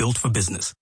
built for business.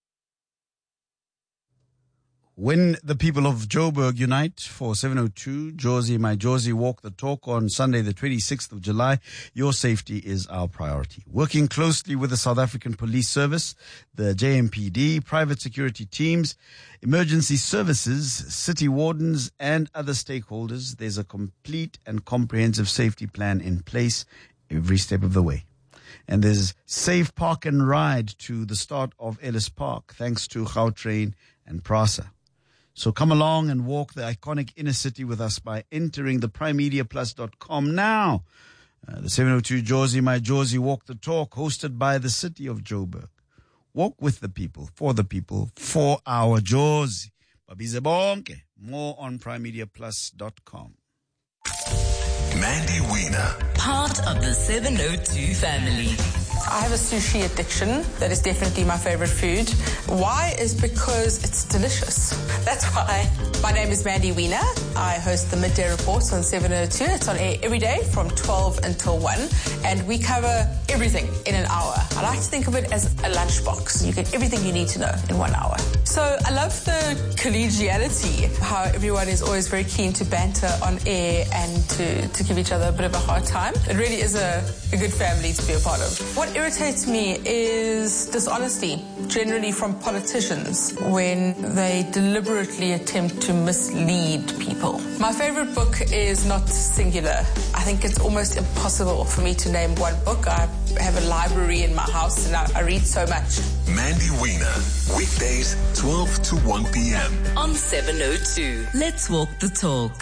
When the people of Joburg unite for 702 Jozi My Jozi Walk the Talk on Sunday the 26th of July, your safety is our priority. Working closely with the South African Police Service, the JMPD, private security teams, emergency services, city wardens and other stakeholders, there's a complete and comprehensive safety plan in place every step of the way. And there's safe park and ride to the start of Ellis Park, thanks to Gautrain and PRASA. So come along and walk the iconic inner city with us by entering the primemediaplus.com now. The 702 Jozi My Jozi Walk the Talk, hosted by the city of Joburg. Walk with the people, for our Jozi. Babize bonke. More on primemediaplus.com. Mandy Wiener, part of the 702 family. I have a sushi addiction. That is definitely my favorite food. Why is because it's delicious. That's why. My name is Mandy Wiener. I host the Midday Reports on 702. It's on air every day from 12 until 1. And we cover everything in an hour. I like to think of it as a lunchbox. You get everything you need to know in 1 hour. So I love the collegiality, how everyone is always very keen to banter on air and to give each other a bit of a hard time. It really is a good family to be a part of. What irritates me is dishonesty, generally from politicians, when they deliberately attempt to mislead people. My favorite book is not singular. I think it's almost impossible for me to name one book. I have a library in my house and I read so much. Mandy Wiener, weekdays 12 to 1 p.m. on 702. Let's walk the talk.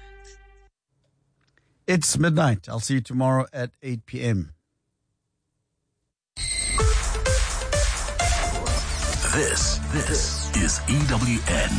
It's midnight. I'll see you tomorrow at 8 p.m. This is EWN.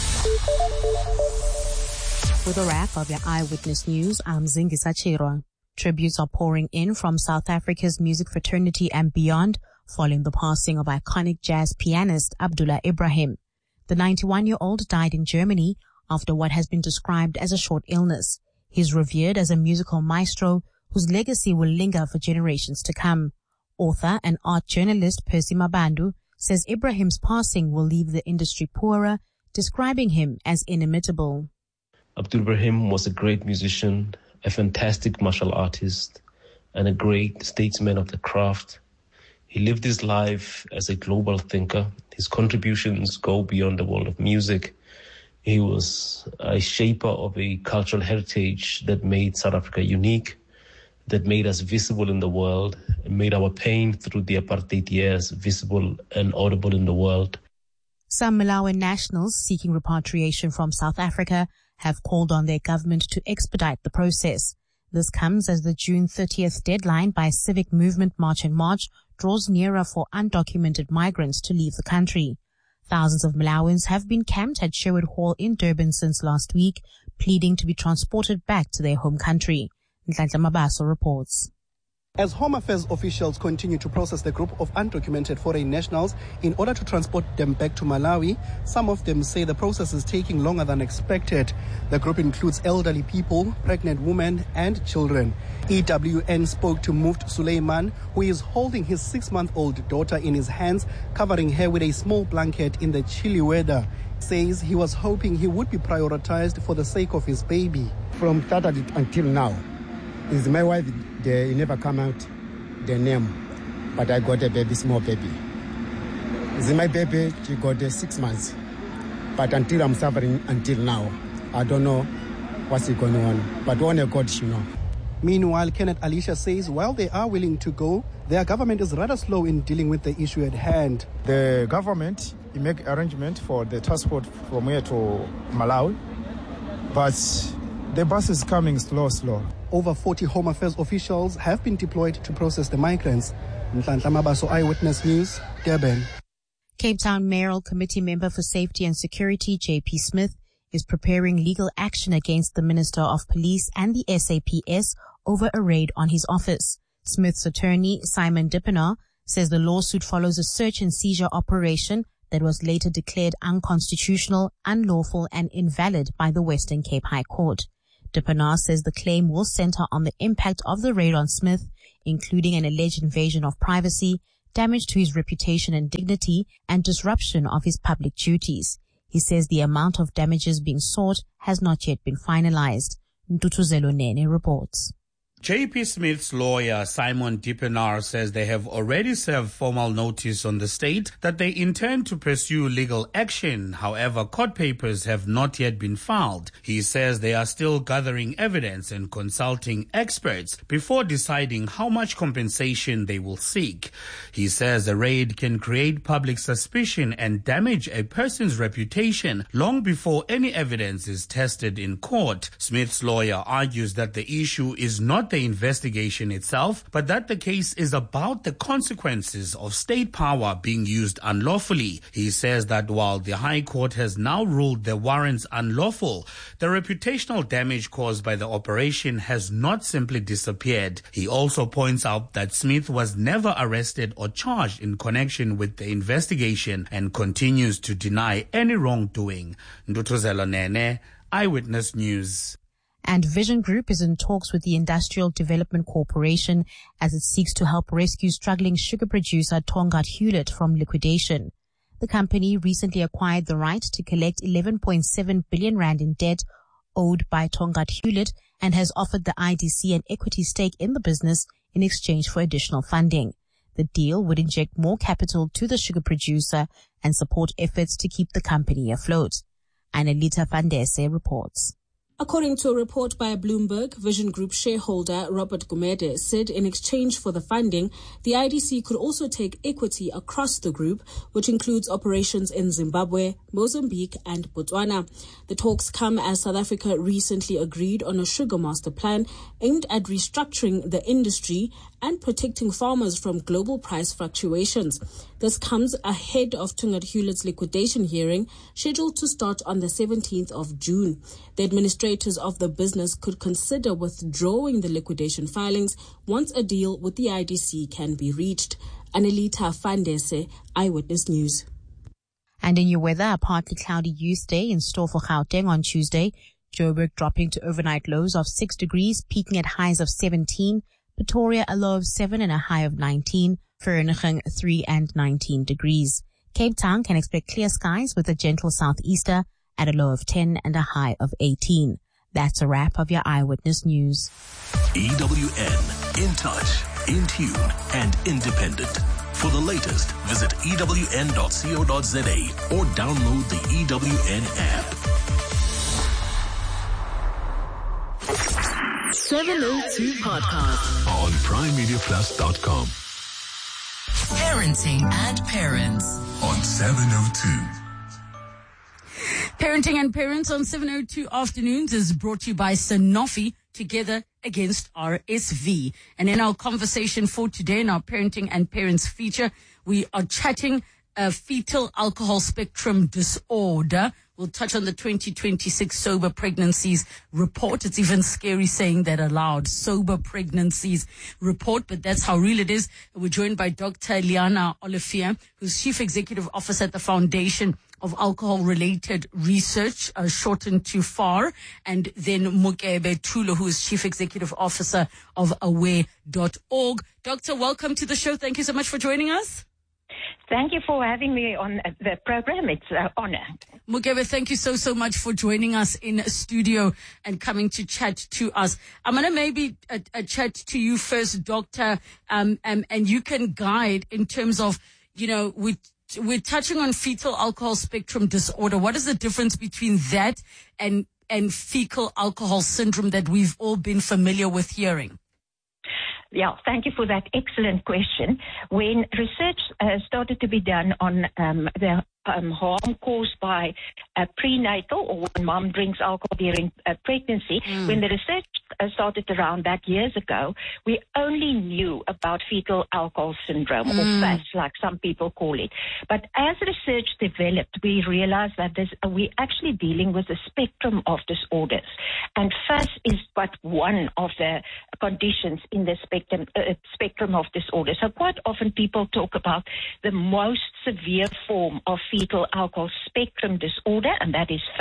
With a wrap of your Eyewitness News, I'm Zingisa Chirwa. Tributes are pouring in from South Africa's music fraternity and beyond, following the passing of iconic jazz pianist Abdullah Ibrahim. The 91-year-old died in Germany after what has been described as a short illness. He's revered as a musical maestro whose legacy will linger for generations to come. Author and art journalist Percy Mabandu says Ibrahim's passing will leave the industry poorer, describing him as inimitable. Abdul Ibrahim was a great musician, a fantastic martial artist, and a great statesman of the craft. He lived his life as a global thinker. His contributions go beyond the world of music. He was a shaper of a cultural heritage that made South Africa unique, that made us visible in the world, and made our pain through the apartheid years visible and audible in the world. Some Malawian nationals seeking repatriation from South Africa have called on their government to expedite the process. This comes as the June 30th deadline by Civic Movement March and March draws nearer for undocumented migrants to leave the country. Thousands of Malawians have been camped at Sherwood Hall in Durban since last week, pleading to be transported back to their home country. Nhlanhla Mabaso reports. As Home Affairs officials continue to process the group of undocumented foreign nationals in order to transport them back to Malawi, some of them say the process is taking longer than expected. The group includes elderly people, pregnant women, and children. EWN spoke to Muft Suleiman, who is holding his 6-month-old daughter in his hands, covering her with a small blanket in the chilly weather. Says he was hoping he would be prioritized for the sake of his baby. From Saturday until now, is my wife, they never come out the name, but I got a baby, small baby. Is my baby, she got 6 months. But until I'm suffering until now, I don't know what's going on. But only God should know. Meanwhile, Kenneth Alicia says while they are willing to go, their government is rather slow in dealing with the issue at hand. The government make arrangement for the transport from here to Malawi, but the bus is coming slow. Over 40 Home Affairs officials have been deployed to process the migrants. Nhlanhla Mabaso, Eyewitness News, Durban. Cape Town Mayoral Committee member for Safety and Security, J.P. Smith, is preparing legal action against the Minister of Police and the SAPS over a raid on his office. Smith's attorney, Simon Dippenaar, says the lawsuit follows a search and seizure operation that was later declared unconstitutional, unlawful, and invalid by the Western Cape High Court. Dippenaar says the claim will center on the impact of the raid on Smith, including an alleged invasion of privacy, damage to his reputation and dignity, and disruption of his public duties. He says the amount of damages being sought has not yet been finalized. Ntutuzelo Nene reports. J.P. Smith's lawyer, Simon Dippenaar, says they have already served formal notice on the state that they intend to pursue legal action. However, court papers have not yet been filed. He says they are still gathering evidence and consulting experts before deciding how much compensation they will seek. He says a raid can create public suspicion and damage a person's reputation long before any evidence is tested in court. Smith's lawyer argues that the issue is not the investigation itself, but that the case is about the consequences of state power being used unlawfully. He says that while the High Court has now ruled the warrants unlawful, the reputational damage caused by the operation has not simply disappeared. He also points out that Smith was never arrested or charged in connection with the investigation and continues to deny any wrongdoing. Ndutuzelo Nene, Eyewitness News. And Vision Group is in talks with the Industrial Development Corporation as it seeks to help rescue struggling sugar producer Tongaat Hulett from liquidation. The company recently acquired the right to collect 11.7 billion rand in debt owed by Tongaat Hulett and has offered the IDC an equity stake in the business in exchange for additional funding. The deal would inject more capital to the sugar producer and support efforts to keep the company afloat. Annelita Vandese reports. According to a report by Bloomberg, Vision Group shareholder Robert Gumede said in exchange for the funding, the IDC could also take equity across the group, which includes operations in Zimbabwe, Mozambique and Botswana. The talks come as South Africa recently agreed on a sugar master plan aimed at restructuring the industry and protecting farmers from global price fluctuations. This comes ahead of Tongaat Hulett's liquidation hearing, scheduled to start on the 17th of June. The administrators of the business could consider withdrawing the liquidation filings once a deal with the IDC can be reached. Annelita Vandese, Eyewitness News. And in your weather, a partly cloudy youth day in store for Gauteng on Tuesday. Joburg dropping to overnight lows of 6 degrees, peaking at highs of 17. Pretoria a low of 7 and a high of 19. Vereeniging 3 and 19 degrees. Cape Town can expect clear skies with a gentle southeaster at a low of 10 and a high of 18. That's a wrap of your Eyewitness News. EWN, in touch, in tune, and independent. For the latest, visit ewn.co.za or download the EWN app. 702 Podcast On PrimeMediaPlus.com. Parenting and Parents On 702. Parenting and Parents on 702 Afternoons is brought to you by Sanofi, together against RSV. And in our conversation for today, in our Parenting and Parents feature, we are chatting fetal alcohol spectrum disorder. We'll touch on the 2026 Sober Pregnancies Report. It's even scary saying that aloud, Sober Pregnancies Report, but that's how real it is. We're joined by Dr. Liana Olivier, who's Chief Executive Officer at the Foundation of Alcohol-Related Research, shortened to FAR, and then Mokebe Thulo, who is Chief Executive Officer of Aware.org. Doctor, welcome to the show. Thank you so much for joining us. Thank you for having me on the program. It's an honor. Mokebe, thank you so much for joining us in studio and coming to chat to us. I'm going to maybe chat to you first, Doctor, and you can guide in terms of, we're touching on fetal alcohol spectrum disorder. What is the difference between that and fecal alcohol syndrome that we've all been familiar with hearing? Yeah, thank you for that excellent question. When research started to be done on the harm caused by prenatal, or when mom drinks alcohol during pregnancy, when the research started around that years ago, we only knew about fetal alcohol syndrome, or FAS, like some people call it. But as research developed, we realized that we're actually dealing with a spectrum of disorders. And FAS is but one of the conditions in the spectrum of disorders. So quite often people talk about the most severe form of fetal alcohol spectrum disorder, and that is FAS.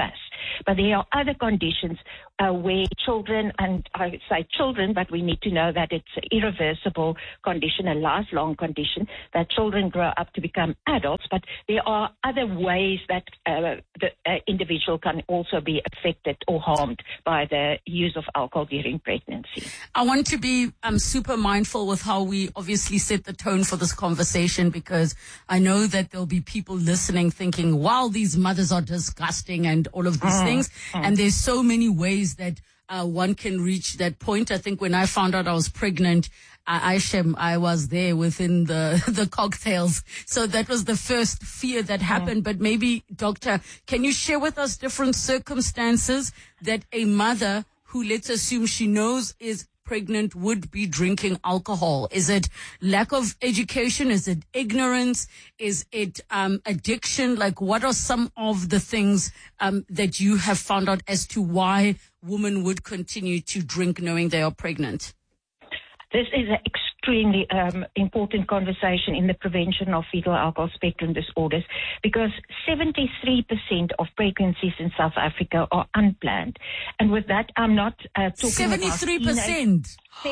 But there are other conditions where children, and I say children, but we need to know that it's an irreversible condition, a lifelong condition, that children grow up to become adults. But there are other ways that the individual can also be affected or harmed by the use of alcohol during pregnancy. I want to be super mindful with how we obviously set the tone for this conversation, because I know that there'll be people listening thinking, wow, these mothers are disgusting and all of these things. And there's so many ways that one can reach that point. I think when I found out I was pregnant, I was there within the cocktails. So that was the first fear that happened. But maybe, Doctor, can you share with us different circumstances that a mother who, let's assume she knows is pregnant, would be drinking alcohol? Is it lack of education? Is it ignorance? Is it addiction? Like, what are some of the things that you have found out as to why women would continue to drink knowing they are pregnant? This is an extremely important conversation in the prevention of fetal alcohol spectrum disorders, because 73% of pregnancies in South Africa are unplanned. And with that, I'm not talking 73%.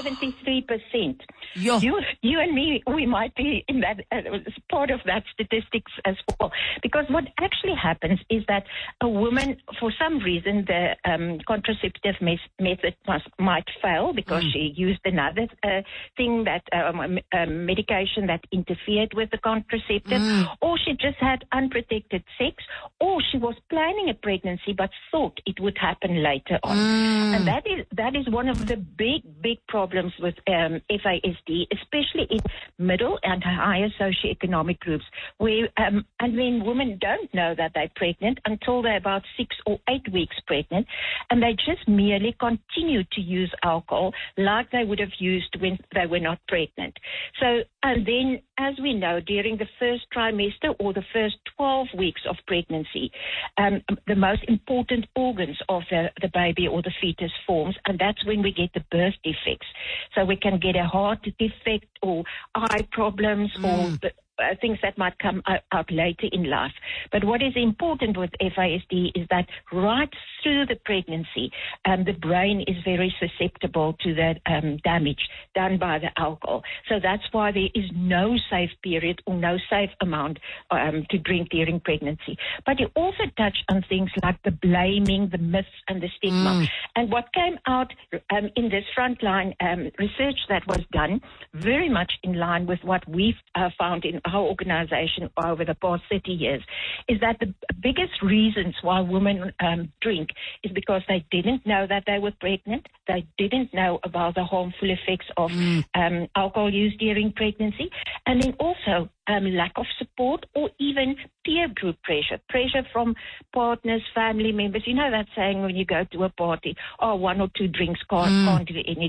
73%. Yo. You and me, we might be in that part of that statistics as well. Because what actually happens is that a woman, for some reason, the contraceptive method might fail because she used another thing, that medication that interfered with the contraceptive, or she just had unprotected sex, or she was planning a pregnancy but thought it would happen later on. And that is one of the big problems with FASD, especially in middle and higher socioeconomic groups, where and when women don't know that they're pregnant until they're about 6 or 8 weeks pregnant, and they just merely continue to use alcohol like they would have used when they were not pregnant. So, and then, as we know, during the first trimester or the first 12 weeks of pregnancy, the most important organs of the baby or the fetus forms, and that's when we get the birth defects. So we can get a heart defect or eye problems or things that might come out later in life. But what is important with FASD is that right through the pregnancy, the brain is very susceptible to the damage done by the alcohol. So that's why there is no safe period or no safe amount to drink during pregnancy. But you also touch on things like the blaming, the myths, and the stigma. And what came out in this frontline research that was done, very much in line with what we've found in our organization over the past 30 years, is that the biggest reasons why women drink is because they didn't know that they were pregnant. They didn't know about the harmful effects of alcohol use during pregnancy. And then also lack of support, or even peer group pressure from partners, family members. You know that saying when you go to a party, 1 or 2 drinks can't do any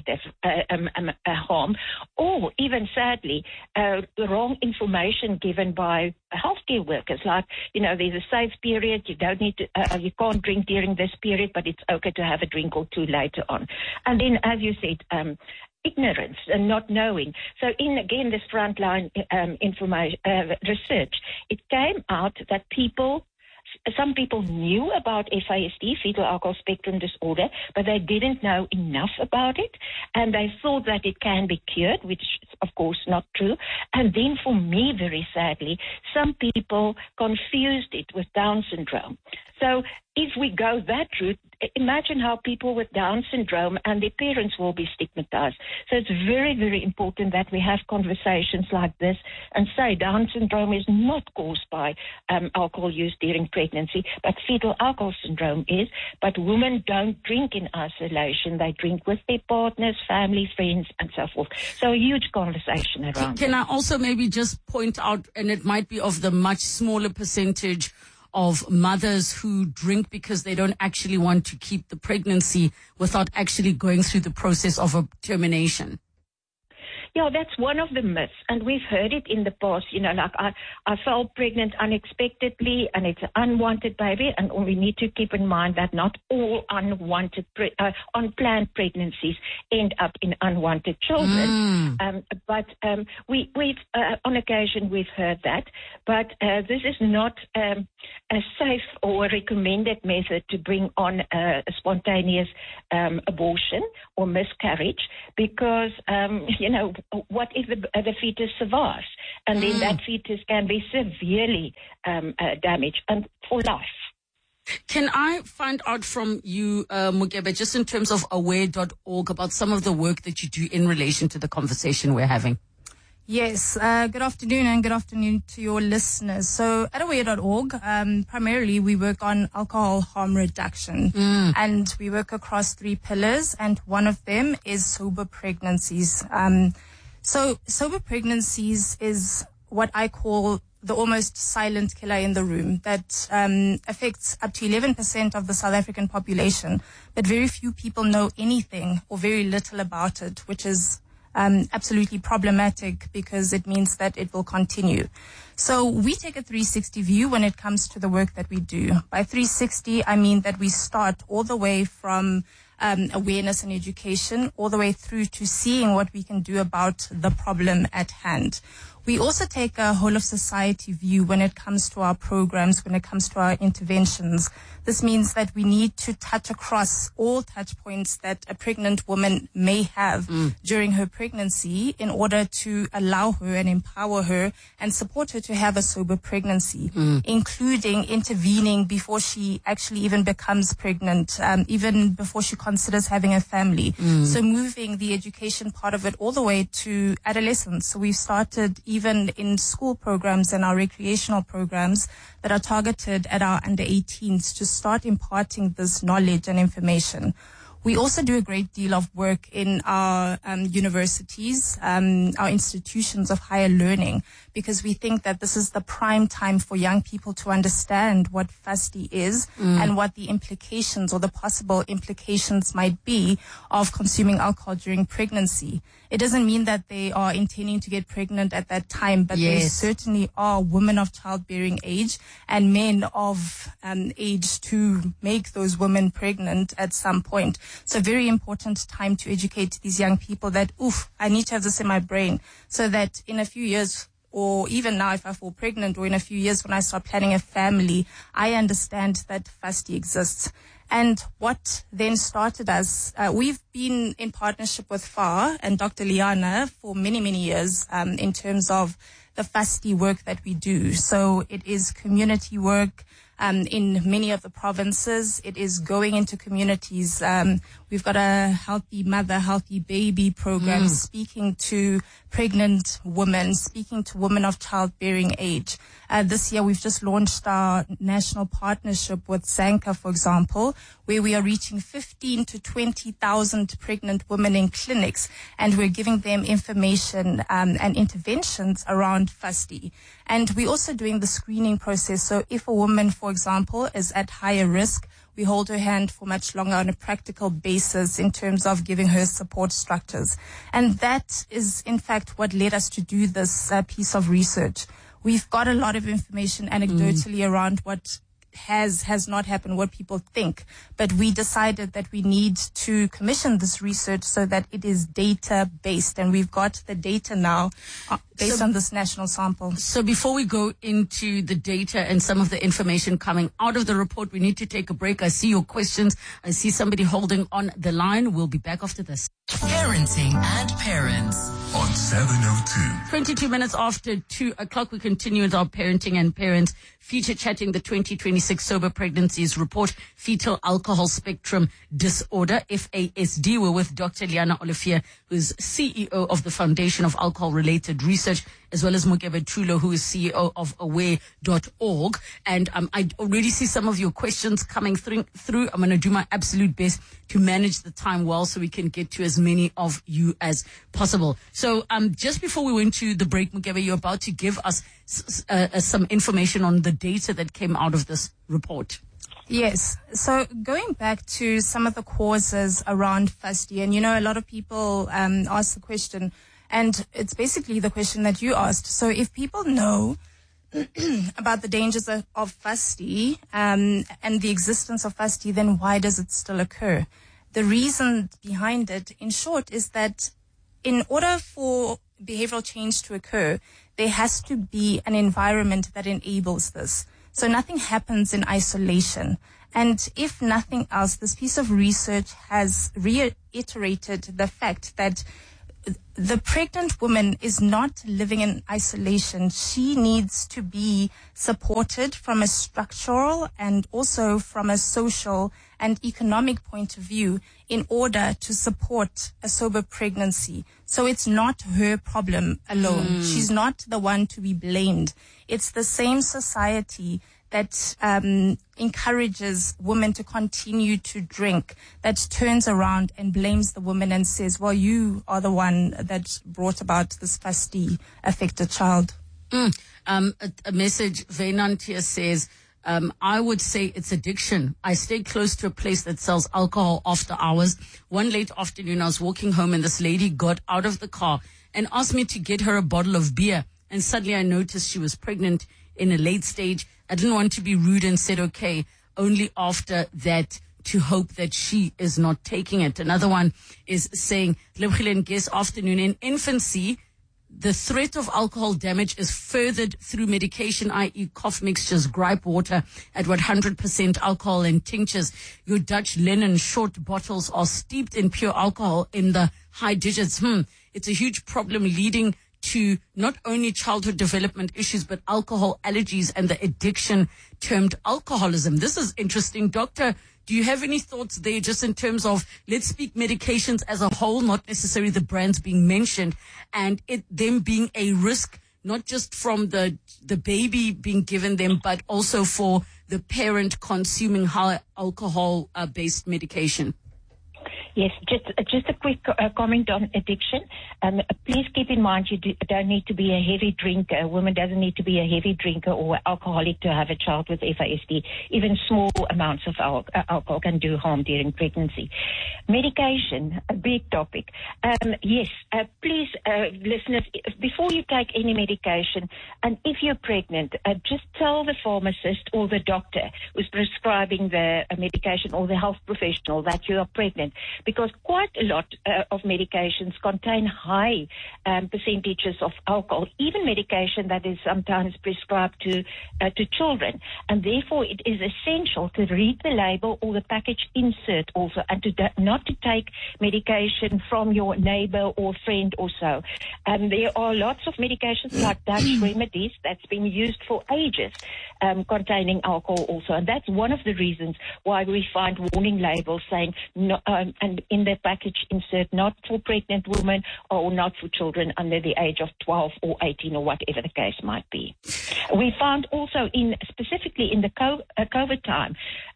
harm. Or even, sadly, the wrong information given by healthcare workers, like, there's a safe period, you don't need to, you can't drink during this period, but it's okay to have a drink or 2 later on. And then, as you said, ignorance and not knowing. So in, again, this frontline information research, it came out that some people knew about FASD, fetal alcohol spectrum disorder, but they didn't know enough about it, and they thought that it can be cured, which is, of course, not true. And then, for me, very sadly, some people confused it with Down syndrome. So if we go that route, imagine how people with Down syndrome and their parents will be stigmatized. So it's very, very important that we have conversations like this and say Down syndrome is not caused by alcohol use during pregnancy, but fetal alcohol syndrome is. But women don't drink in isolation. They drink with their partners, family, friends, and so forth. So a huge conversation around Can I also maybe just point out, and it might be of the much smaller percentage of mothers who drink because they don't actually want to keep the pregnancy without actually going through the process of a termination? Yeah, that's one of the myths, and we've heard it in the past. Like I fell pregnant unexpectedly, and it's an unwanted baby, and we need to keep in mind that not all unplanned pregnancies end up in unwanted children. But we've on occasion we've heard that, but this is not a safe or a recommended method to bring on a spontaneous abortion or miscarriage, because what if the fetus survives, and then that fetus can be severely damaged and for life. Can I find out from you, Mugebe, just in terms of aware.org, about some of the work that you do in relation to the conversation we're having? Yes, good afternoon, and good afternoon to your listeners. So at aware.org, primarily we work on alcohol harm reduction, and we work across 3 pillars, and one of them is sober pregnancies. So sober pregnancies is what I call the almost silent killer in the room that affects up to 11% of the South African population, but very few people know anything or very little about it, which is absolutely problematic, because it means that it will continue. So we take a 360 view when it comes to the work that we do. By 360, I mean that we start all the way from awareness and education, all the way through to seeing what we can do about the problem at hand. We also take a whole of society view when it comes to our programs, when it comes to our interventions. This means that we need to touch across all touch points that a pregnant woman may have during her pregnancy, in order to allow her and empower her and support her to have a sober pregnancy, including intervening before she actually even becomes pregnant, even before she considers having a family. So moving the education part of it all the way to adolescence. So we've started even in school programs and our recreational programs that are targeted at our under 18s to start imparting this knowledge and information. We also do a great deal of work in our universities, our institutions of higher learning, because we think that this is the prime time for young people to understand what FASTI is and what the implications or the possible implications might be of consuming alcohol during pregnancy. It doesn't mean that they are intending to get pregnant at that time, but there certainly are women of childbearing age and men of age to make those women pregnant at some point. So very important time to educate these young people that, I need to have this in my brain, so that in a few years, or even now if I fall pregnant, or in a few years when I start planning a family, I understand that FASTI exists. And what then started us, we've been in partnership with FAR and Dr. Liana for many, many years in terms of the FASTI work that we do. So it is community work in many of the provinces. It is going into communities. We've got a Healthy Mother, Healthy Baby program, speaking to pregnant women, speaking to women of childbearing age. This year we've just launched our national partnership with Zanka, for example, where we are reaching 15 to 20,000 pregnant women in clinics, and we're giving them information and interventions around FASTI. And we're also doing the screening process. So if a woman, for example, is at higher risk, we hold her hand for much longer on a practical basis in terms of giving her support structures. And that is, in fact, what led us to do this piece of research. We've got a lot of information anecdotally around what has not happened, what people think. But we decided that we need to commission this research so that it is data-based. And we've got the data now based on this national sample. So before we go into the data and some of the information coming out of the report, we need to take a break. I see your questions. I see somebody holding on the line. We'll be back after this. Parenting and Parents on 702. 22 minutes after 2 o'clock, we continue with our Parenting and Parents feature, chatting the 2026 Sober Pregnancies Report, Fetal Alcohol Spectrum Disorder, FASD. We're with Dr. Liana Olivier, who's CEO of the Foundation of Alcohol-Related Research, as well as Mugebe Chulo, who is CEO of aware.org. And I already see some of your questions coming through. I'm going to do my absolute best to manage the time well so we can get to as many of you as possible. So just before we went to the break, Mugebe, you're about to give us some information on the data that came out of this report. Yes. So going back to some of the causes around FASTI, and a lot of people ask the question, And it's basically the question that you asked. So if people know about the dangers of FUSTI and the existence of FUSTI, then why does it still occur? The reason behind it, in short, is that in order for behavioral change to occur, there has to be an environment that enables this. So nothing happens in isolation. And if nothing else, this piece of research has reiterated the fact that the pregnant woman is not living in isolation. She needs to be supported from a structural and also from a social and economic point of view in order to support a sober pregnancy. So it's not her problem alone. She's not the one to be blamed. It's the same society that encourages women to continue to drink, that turns around and blames the woman and says, well, you are the one that brought about this FUSTI affected child. A message, Venant here says, I would say it's addiction. I stay close to a place that sells alcohol after hours. One late afternoon, I was walking home and this lady got out of the car and asked me to get her a bottle of beer. And suddenly I noticed she was pregnant in a late stage. I didn't want to be rude and said, okay, only after that to hope that she is not taking it. Another one is saying, guess afternoon, in infancy, the threat of alcohol damage is furthered through medication, i.e. cough mixtures, gripe water at 100% alcohol and tinctures. Your Dutch linen short bottles are steeped in pure alcohol in the high digits. It's a huge problem leading to not only childhood development issues, but alcohol allergies and the addiction termed alcoholism. This is interesting. Doctor, do you have any thoughts there just in terms of, let's speak medications as a whole, not necessarily the brands being mentioned, and them being a risk, not just from the baby being given them, but also for the parent consuming high alcohol-based medication? Yes, just a quick comment on addiction. Please keep in mind you don't need to be a heavy drinker. A woman doesn't need to be a heavy drinker or alcoholic to have a child with FASD. Even small amounts of alcohol can do harm during pregnancy. Medication, a big topic. Yes, please, listeners, before you take any medication, and if you're pregnant, just tell the pharmacist or the doctor who's prescribing the medication or the health professional that you are pregnant, because quite a lot of medications contain high percentages of alcohol, even medication that is sometimes prescribed to children. And therefore, it is essential to read the label or the package insert also, and not to take medication from your neighbor or friend or so. There are lots of medications like Dutch remedies that's been used for ages containing alcohol also. And that's one of the reasons why we find warning labels saying no, and in the package insert, not for pregnant women or not for children under the age of 12 or 18 or whatever the case might be. We found also specifically in the COVID time,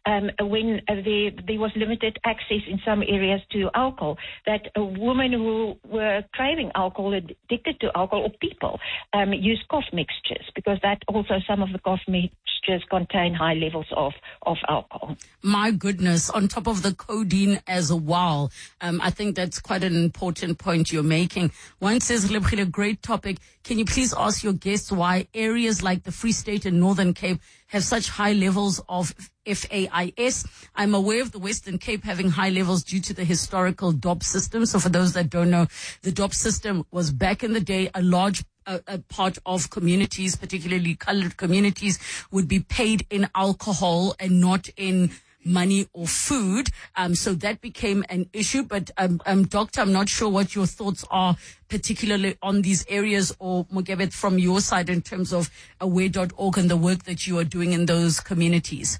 when there was limited access in some areas to alcohol, that women who were craving alcohol, addicted to alcohol, or people use cough mixtures, because that also some of the cough mixtures contain high levels of alcohol. My goodness, on top of the codeine as well. I think that's quite an important point you're making. One says, Lebogile, great topic. Can you please ask your guests why areas like the Free State and Northern Cape have such high levels of FAIS? I'm aware of the Western Cape having high levels due to the historical DOP system. So for those that don't know, the DOP system was back in the day a large a part of communities, particularly colored communities, would be paid in alcohol and not in money or food. So that became an issue. But, Doctor, I'm not sure what your thoughts are, particularly on these areas, or Mogebet, from your side in terms of aware.org and the work that you are doing in those communities.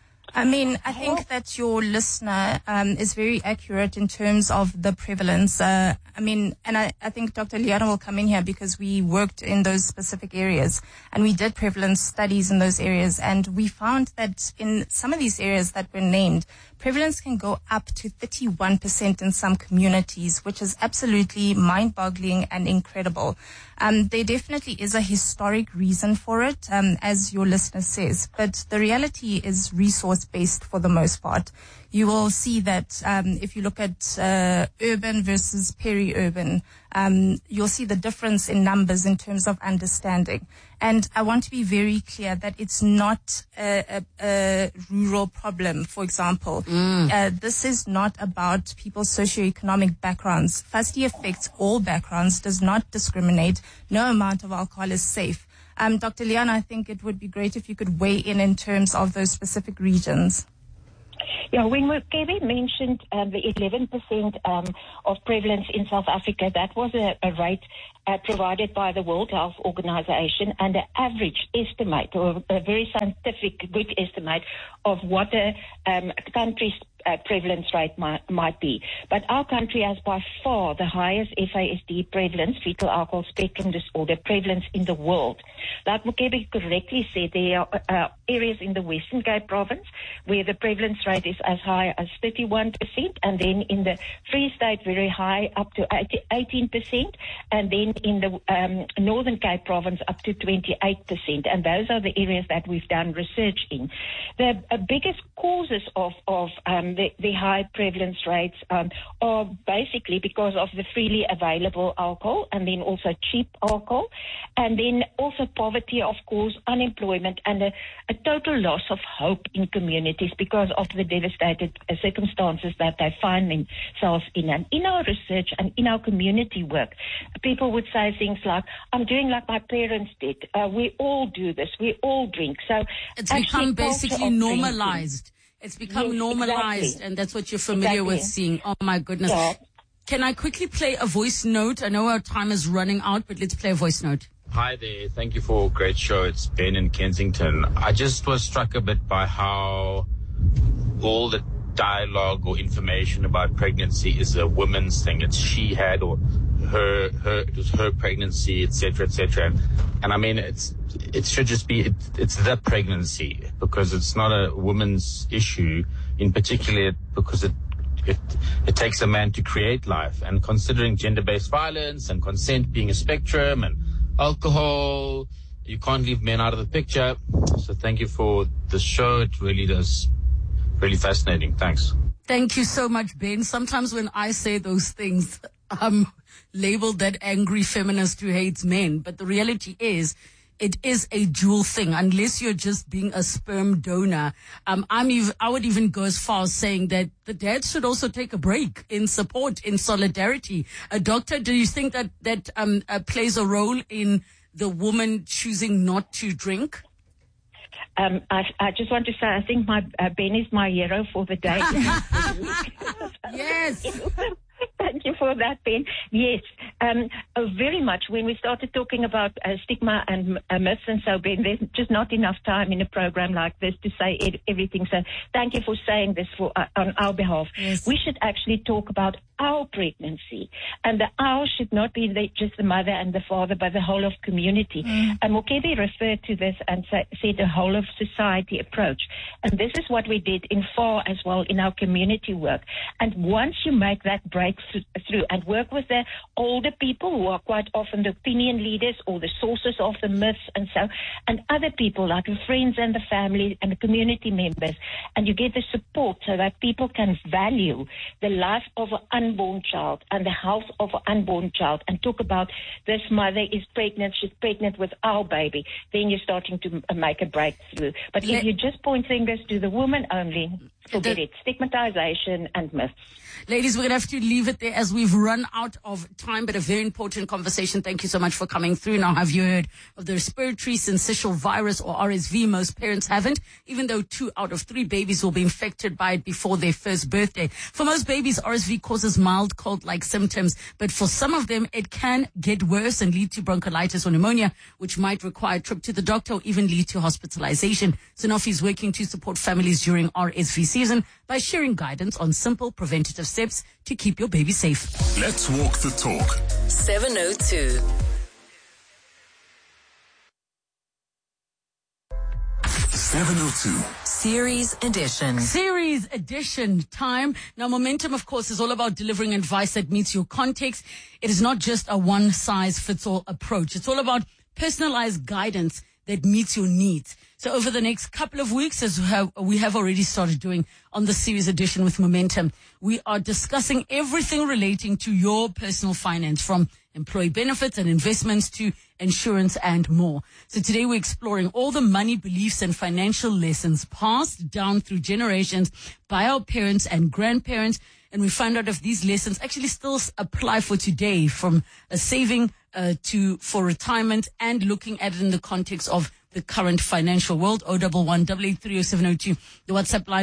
I mean, I think that your listener is very accurate in terms of the prevalence. I think Dr. Liana will come in here because we worked in those specific areas and we did prevalence studies in those areas, and we found that in some of these areas that were named, prevalence can go up to 31% in some communities, which is absolutely mind-boggling and incredible. There definitely is a historic reason for it, as your listener says, but the reality is resources. based for the most part. You will see that if you look at urban versus peri-urban, you'll see the difference in numbers in terms of understanding. And I want to be very clear that it's not a rural problem, for example. This is not about people's socioeconomic backgrounds. FASTI affects all backgrounds, does not discriminate. No amount of alcohol is safe. Dr. Leon, I think it would be great if you could weigh in terms of those specific regions. Yeah, when Kevin mentioned the 11% of prevalence in South Africa, that was a rate provided by the World Health Organization, and an average estimate, or a very scientific, good estimate of what a country's prevalence rate might be. But our country has by far the highest FASD prevalence, fetal alcohol spectrum disorder prevalence in the world. Like Mokebe correctly said, there are areas in the Western Cape province where the prevalence rate is as high as 31%, and then in the Free State very high, up to 18%, and then in the Northern Cape province up to 28%. And those are the areas that we've done research in. The biggest causes of the high prevalence rates are basically because of the freely available alcohol, and then also cheap alcohol, and then also poverty, of course, unemployment, and a total loss of hope in communities because of the devastated circumstances that they find themselves in. And in our research and in our community work, people would say things like, I'm doing like my parents did. We all do this. We all drink. So it's become basically normalized. It's become normalized, exactly. And that's what you're familiar with seeing. Oh, my goodness. Yeah. Can I quickly play a voice note? I know our time is running out, but let's play a voice note. Hi there. Thank you for a great show. It's Ben in Kensington. I just was struck a bit by how all the dialogue or information about pregnancy is a woman's thing. It's she had, or it was her pregnancy, etc., etc. And I mean, it should just be, it's the pregnancy, because it's not a woman's issue in particular, because it takes a man to create life. And considering gender-based violence and consent being a spectrum and alcohol, you can't leave men out of the picture. So thank you for the show. It really does, really fascinating. Thanks. Thank you so much, Ben. Sometimes when I say those things, I'm labeled that angry feminist who hates men. But the reality is, it is a dual thing. Unless you're just being a sperm donor, I would even go as far as saying that the dads should also take a break in support, in solidarity. Doctor, do you think that plays a role in the woman choosing not to drink? I just want to say, I think Ben is my hero for the day. Yes. Thank you for that, Ben. Yes, very much. When we started talking about stigma and myths and so, Ben, there's just not enough time in a program like this to say everything. So thank you for saying this on our behalf. Yes. We should actually talk about our pregnancy, and the our should not be just the mother and the father, but the whole of community. And Mokebe referred to this and said a whole of society approach. And this is what we did in FAR as well in our community work. And once you make that breakthrough and work with the older people who are quite often the opinion leaders or the sources of the myths and so, and other people like the friends and the family and the community members, and you get the support so that people can value the life of an unborn child and the health of an unborn child, and talk about this mother is pregnant, she's pregnant with our baby, then you're starting to make a breakthrough. But if you just point fingers to the woman only, forget it. Stigmatization and myths. Ladies, we're going to have to leave it there as we've run out of time, but a very important conversation. Thank you so much for coming through. Now, have you heard of the respiratory syncytial virus, or RSV? Most parents haven't, even though 2 out of 3 babies will be infected by it before their first birthday. For most babies, RSV causes mild cold-like symptoms, but for some of them, it can get worse and lead to bronchiolitis or pneumonia, which might require a trip to the doctor or even lead to hospitalization. Sanofi is working to support families during RSV season by sharing guidance on simple preventative steps to keep your baby safe. Let's walk the talk. 702. 702. Series edition. Series edition time. Now, Momentum, of course, is all about delivering advice that meets your context. It is not just a one-size-fits-all approach. It's all about personalized guidance that meets your needs. So over the next couple of weeks, as we have already started doing on the series edition with Momentum, we are discussing everything relating to your personal finance, from employee benefits and investments to insurance and more. So today we're exploring all the money beliefs and financial lessons passed down through generations by our parents and grandparents. And we find out if these lessons actually still apply for today, from a saving for retirement, and looking at it in the context of the current financial world. 011-883-0702. The WhatsApp line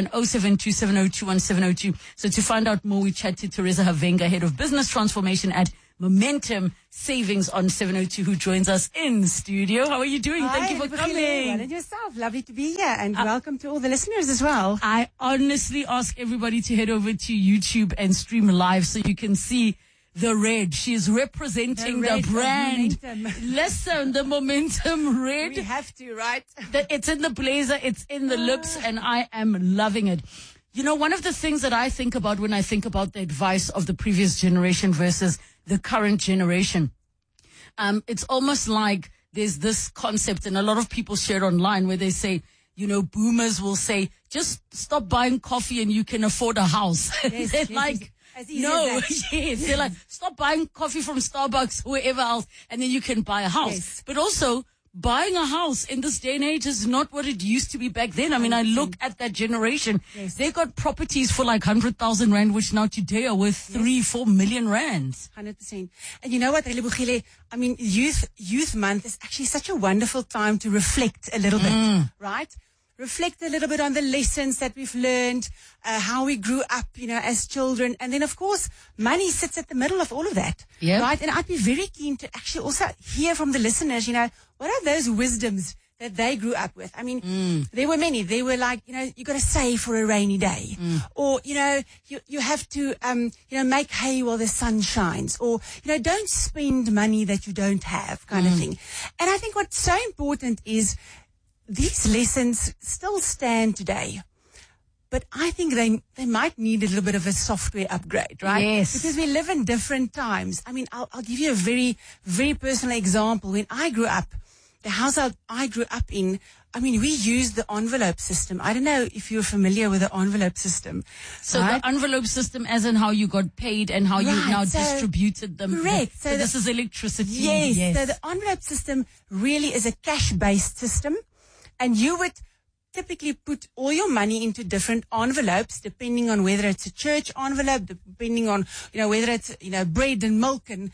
0727021702. So to find out more, we chat to Teresa Havenga, Head of Business Transformation at Momentum Savings on 702, who joins us in studio. How are you doing? Hi, Thank you for coming. Well, and yourself. Lovely to be here, and welcome to all the listeners as well. I honestly ask everybody to head over to YouTube and stream live so you can see the red. She is representing the brand. Listen, the Momentum red. We have to, right? It's in the blazer, it's in the lips, and I am loving it. You know, one of the things that I think about when I think about the advice of the previous generation versus the current generation, it's almost like there's this concept, and a lot of people share online, where they say, you know, boomers will say, just stop buying coffee and you can afford a house. Yes, They're yes, like, no, yes. They're like, stop buying coffee from Starbucks or wherever else, and then you can buy a house. Yes. But also, buying a house in this day and age is not what it used to be back then. I mean, I look at that generation. Yes. They got properties for like 100,000 rand, which now today are worth 3-4 million rands. 100%. And you know what, Relebogile? I mean, Youth Month is actually such a wonderful time to reflect a little bit, right? Reflect a little bit on the lessons that we've learned, how we grew up, you know, as children. And then, of course, money sits at the middle of all of that. Yep. Right? And I'd be very keen to actually also hear from the listeners, you know, what are those wisdoms that they grew up with? I mean, there were many. They were like, you know, you got to save for a rainy day. Or, you know, you have to, you know, make hay while the sun shines. Or, you know, don't spend money that you don't have, kind of thing. And I think what's so important is, these lessons still stand today, but I think they might need a little bit of a software upgrade, right? Yes. Because we live in different times. I mean, I'll give you a very, very personal example. When I grew up, the house I grew up in, I mean, we used the envelope system. I don't know if you're familiar with the envelope system. So right? the envelope system, as in how you got paid and how you now so distributed them. Correct. So this is electricity. Yes. So the envelope system really is a cash-based system. And you would typically put all your money into different envelopes, depending on whether it's a church envelope, depending on, you know, whether it's, you know, bread and milk and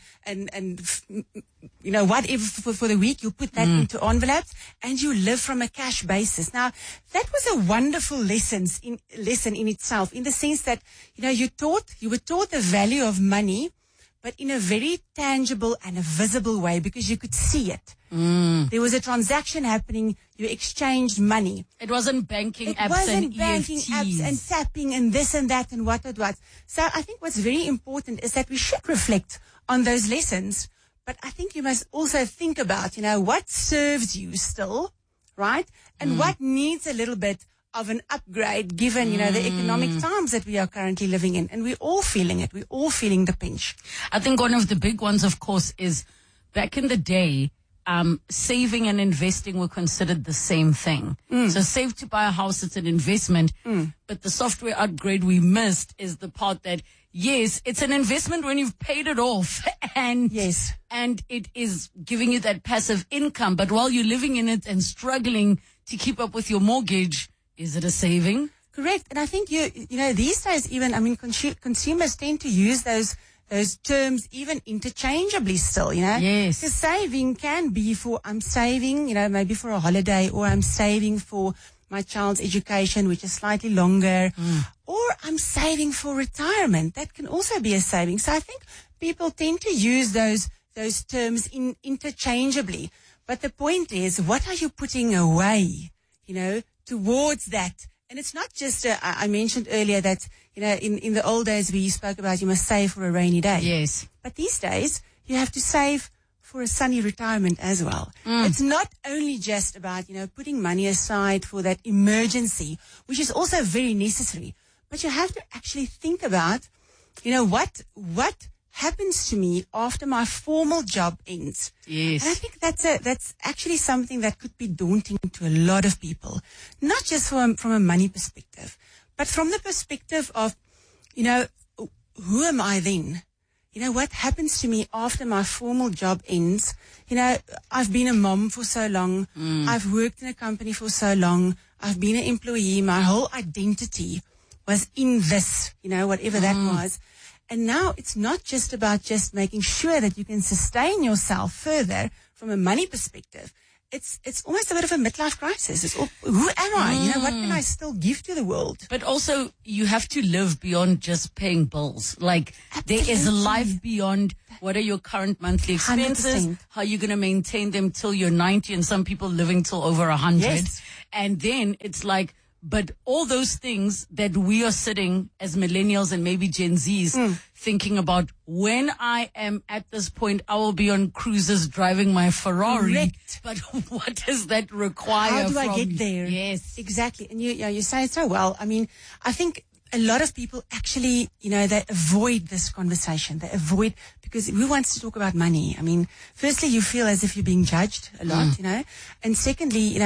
you know, whatever for the week, you put that into envelopes, and you live from a cash basis. Now, that was a wonderful lesson in itself, in the sense that, you know, you were taught the value of money, but in a very tangible and a visible way, because you could see it. There was a transaction happening. You exchanged money. It wasn't banking apps and It wasn't banking EFTs. apps and tapping and this and that and what. So I think what's very important is that we should reflect on those lessons. But I think you must also think about, you know, what serves you still, right? And what needs a little bit of an upgrade, given, you know, the economic times that we are currently living in. And we're all feeling it. We're all feeling the pinch. I think one of the big ones, of course, is back in the day, saving and investing were considered the same thing. So save to buy a house, it's an investment. But the software upgrade we missed is the part that, yes, it's an investment when you've paid it off. And it is giving you that passive income. But while you're living in it and struggling to keep up with your mortgage, is it a saving? Correct. And I think you know, these days even, I mean, consumers tend to use those terms even interchangeably still, you know? Yes. Because saving can be for, I'm saving, you know, maybe for a holiday, or I'm saving for my child's education, which is slightly longer, or I'm saving for retirement. That can also be a saving. So I think people tend to use those terms interchangeably. But the point is, what are you putting away, you know, towards that? And it's not just, I mentioned earlier that, you know, in the old days we spoke about you must save for a rainy day. Yes. But these days you have to save for a sunny retirement as well. It's not only just about, you know, putting money aside for that emergency, which is also very necessary, but you have to actually think about, you know, what happens to me after my formal job ends? Yes. And I think that's actually something that could be daunting to a lot of people, not just from a money perspective, but from the perspective of, who am I then? What happens to me after my formal job ends? I've been a mom for so long. I've worked in a company for so long. I've been an employee. My whole identity was in this, whatever that was. And now it's not just about just making sure that you can sustain yourself further from a money perspective. It's almost a bit of a midlife crisis. Who am I? What can I still give to the world? But also, you have to live beyond just paying bills. Like, There is a life beyond what are your current monthly expenses, 100%. how you're going to maintain them till you're 90, and some people living till over 100. Yes. And then it's like, but all those things that we are sitting as millennials and maybe Gen Zs thinking about, when I am at this point, I will be on cruises driving my Ferrari. Correct. But what does that require? How do I get there? Yes. Exactly. And you say it so well. I mean, I think a lot of people actually, they avoid this conversation. They avoid, because who wants to talk about money? I mean, firstly, you feel as if you're being judged a lot, and secondly,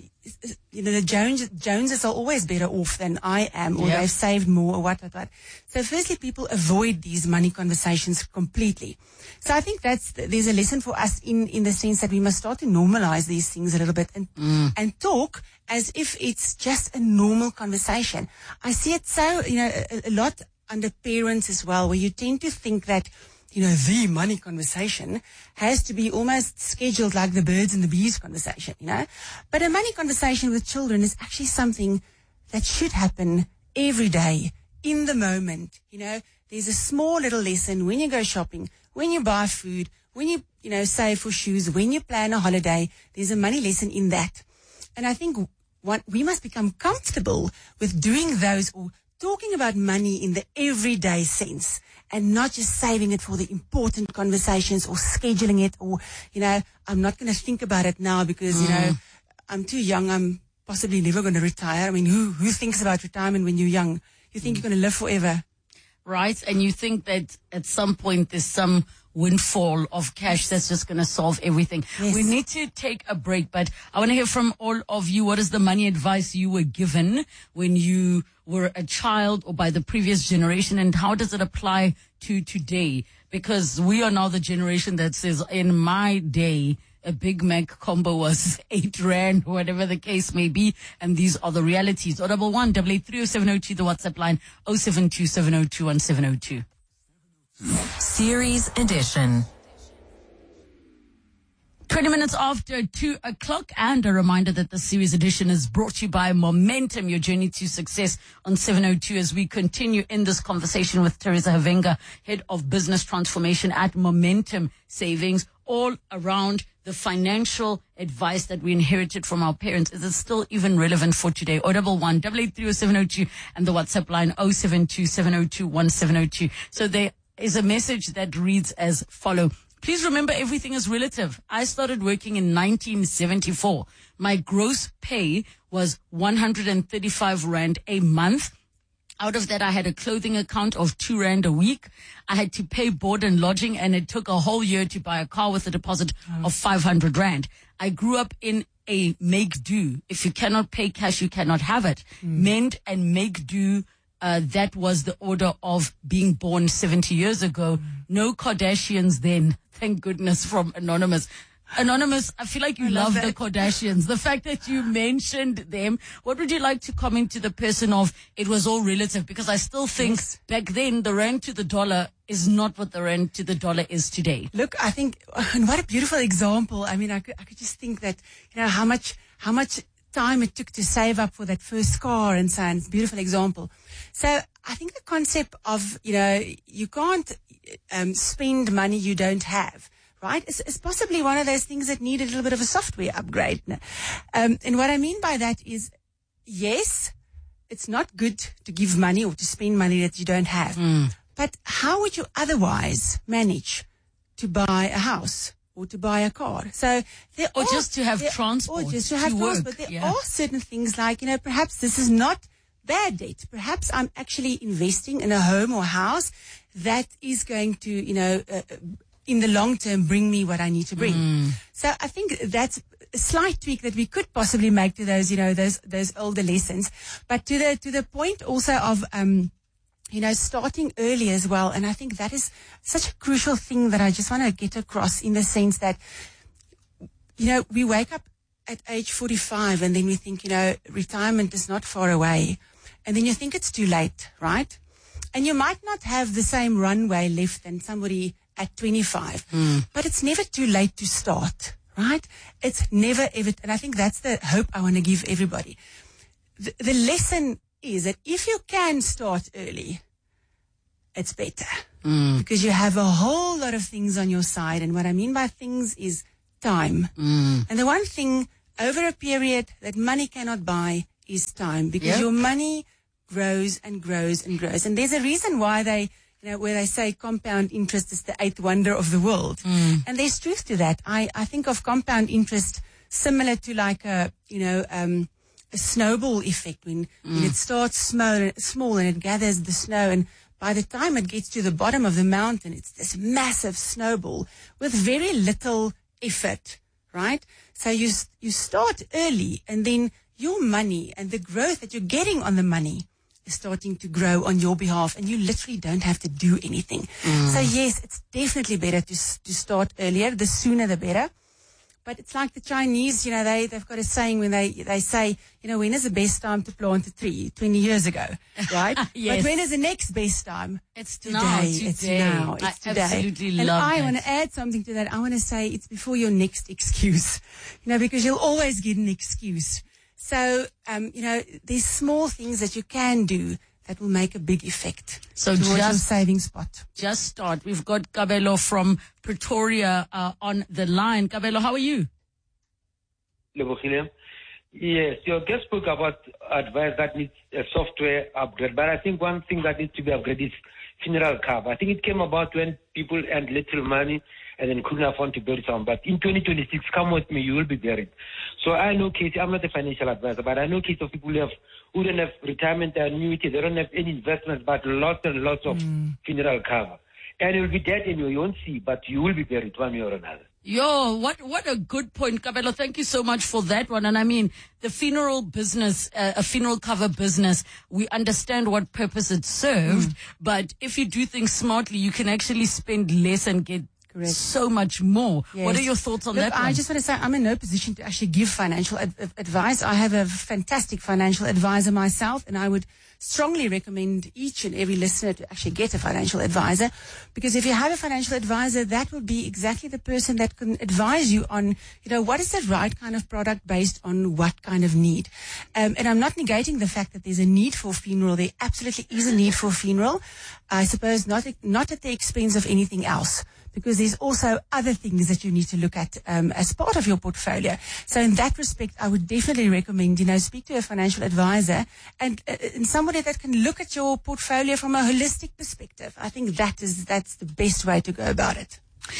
the Joneses are always better off than I am, or they've saved more, or what. So firstly, people avoid these money conversations completely. So I think there's a lesson for us in the sense that we must start to normalize these things a little bit and talk as if it's just a normal conversation. I see it so, a lot under parents as well, where you tend to think that, the money conversation has to be almost scheduled like the birds and the bees conversation, But a money conversation with children is actually something that should happen every day, in the moment. There's a small little lesson when you go shopping, when you buy food, when you, save for shoes, when you plan a holiday. There's a money lesson in that. And I think we must become comfortable with doing those, or talking about money in the everyday sense, and not just saving it for the important conversations or scheduling it, or, I'm not going to think about it now because, I'm too young. I'm possibly never going to retire. I mean, who thinks about retirement when you're young? You think you're going to live forever. Right. And you think that at some point there's some windfall of cash that's just going to solve everything. Yes. We need to take a break, but I want to hear from all of you. What is the money advice you were given when you were a child or by the previous generation, and how does it apply to today? Because we are now the generation that says, in my day, a Big Mac combo was 8 Rand, whatever the case may be. And these are the realities. 011 883 0702, the WhatsApp line, 072 702 1702. Series edition. 20 minutes after 2 o'clock, and a reminder that the series edition is brought to you by Momentum, your journey to success on 702, as we continue in this conversation with Teresa Havenga, Head of Business Transformation at Momentum Savings, all around the financial advice that we inherited from our parents. Is it still even relevant for today? 011 883 0702 and the WhatsApp line 072 702 1702. So there is a message that reads as follow. Please remember, everything is relative. I started working in 1974. My gross pay was 135 Rand a month. Out of that, I had a clothing account of 2 Rand a week. I had to pay board and lodging, and it took a whole year to buy a car with a deposit of 500 Rand. I grew up in a make do. If you cannot pay cash, you cannot have it. Mend and make do. That was the order of being born 70 years ago. No Kardashians then. Thank goodness, from Anonymous. Anonymous, I feel like you love the Kardashians. The fact that you mentioned them, what would you like to comment to the person of it was all relative? Because I still think back then the rand to the dollar is not what the rand to the dollar is today. Look, I think, and what a beautiful example. I mean, I could just think that, how much time it took to save up for that first car and so on. It's a beautiful example. So I think the concept of, you can't spend money you don't have, right? It's possibly one of those things that need a little bit of a software upgrade. And what I mean by that is, yes, it's not good to give money or to spend money that you don't have. But how would you otherwise manage to buy a house or to buy a car? So just to have transport. Or just to have transport. There are certain things like, perhaps this is not bad debt. Perhaps I'm actually investing in a home or house that is going to, in the long term, bring me what I need to bring. So I think that's a slight tweak that we could possibly make to those, those older lessons. But to the point also of, starting early as well. And I think that is such a crucial thing that I just want to get across, in the sense that, we wake up at age 45 and then we think, retirement is not far away. And then you think it's too late, right? And you might not have the same runway left than somebody at 25, but it's never too late to start, right? It's never ever, and I think that's the hope I want to give everybody. The lesson is that if you can start early, it's better, because you have a whole lot of things on your side. And what I mean by things is time. And the one thing over a period that money cannot buy is time, because your money grows and grows and grows. And there's a reason why they, where they say compound interest is the eighth wonder of the world. And there's truth to that. I think of compound interest similar to like a snowball effect, when it starts small and it gathers the snow, and by the time it gets to the bottom of the mountain, it's this massive snowball with very little effort, right? So you start early, and then your money and the growth that you're getting on the money is starting to grow on your behalf, and you literally don't have to do anything. So yes, it's definitely better to start earlier. The sooner the better. But it's like the Chinese, they've got a saying when they say, when is the best time to plant a tree? 20 years ago, right? Yes. But when is the next best time? It's today. now. It's now. It's today. Absolutely and love I that. want to add something to that. I want to say it's before your next excuse, because you'll always get an excuse. So, there's small things that you can do that will make a big effect towards your saving spot. Just start. We've got Kabelo from Pretoria on the line. Kabelo, how are you? Yes, your guest spoke about advice that needs a software upgrade, but I think one thing that needs to be upgraded is funeral cover. I think it came about when people earned little money and then couldn't afford to bury someone. But in 2026, come with me, you will be buried. So I know cases, I'm not a financial advisor, but I know cases of people who don't have retirement annuity, they don't have any investments, but lots and lots of funeral cover. And you'll be dead anyway, you won't see, but you will be buried one way or another. Yo, what a good point, Kabelo. Thank you so much for that one. And I mean, the funeral business, a funeral cover business, we understand what purpose it served, but if you do things smartly, you can actually spend less and get so much more. Yes. What are your thoughts on Look, that one? I just want to say I'm in no position to actually give financial advice. I have a fantastic financial advisor myself, and I would strongly recommend each and every listener to actually get a financial advisor, because if you have a financial advisor, that will be exactly the person that can advise you on, what is the right kind of product based on what kind of need. And I'm not negating the fact that there's a need for funeral. There absolutely is a need for funeral. I suppose not at the expense of anything else, because there's also other things that you need to look at as part of your portfolio. So in that respect, I would definitely recommend, speak to a financial advisor and somebody that can look at your portfolio from a holistic perspective. I think that's the best way to go about it.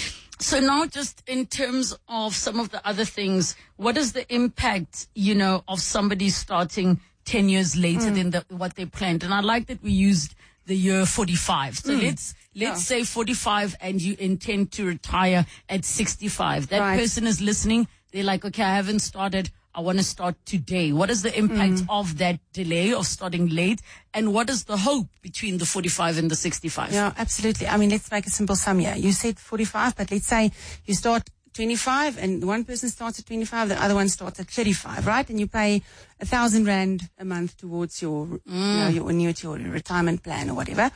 So now, just in terms of some of the other things, what is the impact, of somebody starting 10 years later than what they planned? And I like that we used the year 45. So let's say 45 and you intend to retire at 65. That person is listening. They're like, okay, I haven't started. I want to start today. What is the impact of that delay of starting late? And what is the hope between the 45 and the 65? Yeah, absolutely. I mean, let's make a simple sum here. You said 45, but let's say you start 25 and one person starts at 25, the other one starts at 35, right? And you pay 1,000 Rand a month towards your, your annuity or your retirement plan or whatever.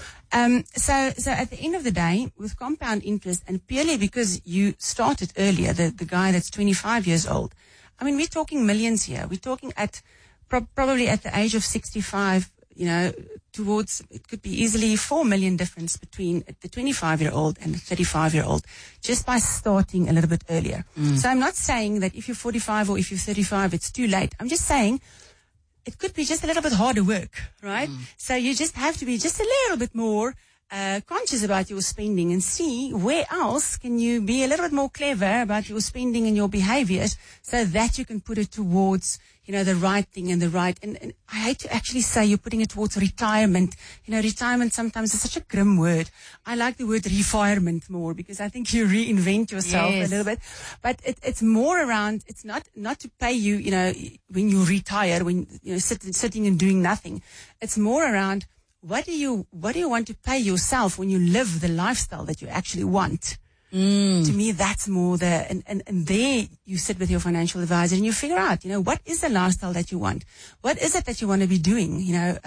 So at the end of the day, with compound interest, and purely because you started earlier, the guy that's 25 years old, I mean, we're talking millions here. We're talking at probably at the age of 65, towards, it could be easily 4 million difference between the 25-year-old and the 35-year-old, just by starting a little bit earlier. So I'm not saying that if you're 45 or if you're 35, it's too late. I'm just saying it could be just a little bit harder work, right? So you just have to be just a little bit more conscious about your spending and see where else can you be a little bit more clever about your spending and your behaviors so that you can put it towards, the right thing and the right, and I hate to actually say you're putting it towards retirement. Retirement sometimes is such a grim word. I like the word refirement more because I think you reinvent yourself a little bit, but it's more around, it's not to pay you, when you retire, when sitting and doing nothing. It's more around, what do you want to pay yourself when you live the lifestyle that you actually want? To me, that's more and there you sit with your financial advisor and you figure out, what is the lifestyle that you want? What is it that you want to be doing,